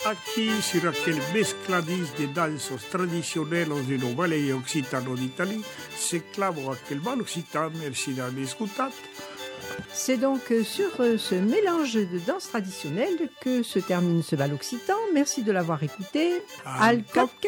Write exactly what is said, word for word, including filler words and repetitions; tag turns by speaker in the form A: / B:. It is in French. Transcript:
A: aquí sur aquel mezcladís de danzas tradicionelles de nos valles occitano d'Italie, s'éclavo aquel mal occitan, merci d'avoir écouté.
B: C'est donc sur ce mélange de danses traditionnelles que se termine ce bal occitan. Merci de l'avoir écouté.
A: Al